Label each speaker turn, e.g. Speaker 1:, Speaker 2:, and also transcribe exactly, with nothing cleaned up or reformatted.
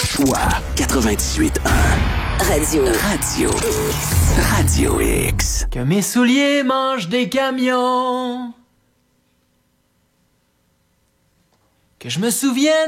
Speaker 1: Choix quatre-vingt-dix-huit un.
Speaker 2: Radio.
Speaker 1: Radio. Radio X.
Speaker 3: Que mes souliers mangent des camions. Que je me souvienne